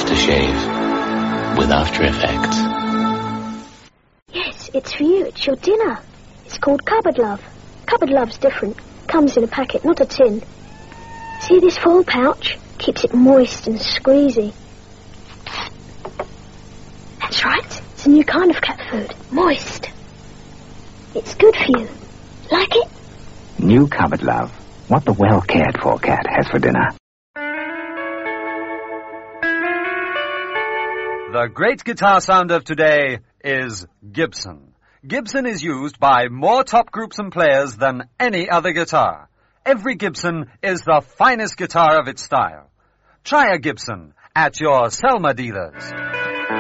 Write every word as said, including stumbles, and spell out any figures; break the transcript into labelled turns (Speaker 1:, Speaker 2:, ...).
Speaker 1: aftershave with After Effects.
Speaker 2: Yes, it's for you. It's your dinner. It's called Cupboard Love. Cupboard Love's different. Comes in a packet, not a tin. See this foil pouch? Keeps it moist and squeezy. That's right. It's a new kind of cat food. Moist. It's good for you. Like it?
Speaker 3: New Cupboard Love. What the well-cared-for cat has for dinner.
Speaker 4: The great guitar sound of today is Gibson. Gibson is used by more top groups and players than any other guitar. Every Gibson is the finest guitar of its style. Try a Gibson at your Selma dealers.